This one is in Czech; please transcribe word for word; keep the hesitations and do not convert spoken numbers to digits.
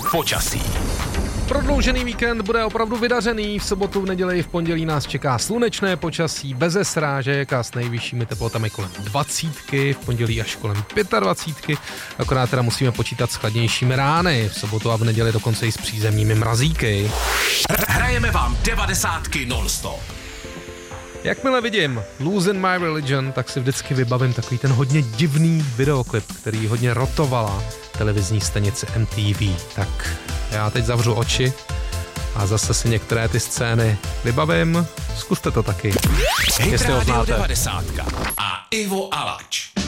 Počasí. Prodloužený víkend bude opravdu vydařený. V sobotu, v neděli i v pondělí nás čeká slunečné počasí, beze srážek a s nejvyššími teplotami kolem dvacítky, v pondělí až kolem pětadvacítky. Akorát teda musíme počítat s chladnějšími rány. V sobotu a v neděli dokonce i s přízemními mrazíky. Hrajeme vám devadesátky non-stop. Jakmile vidím Losing My Religion, tak si vždycky vybavím takový ten hodně divný videoklip, který hodně rotovala televizní stanice M T V. Tak já teď zavřu oči a zase si některé ty scény vybavím. Zkuste to taky. Hit Radio devadesátka a Ivo Alač.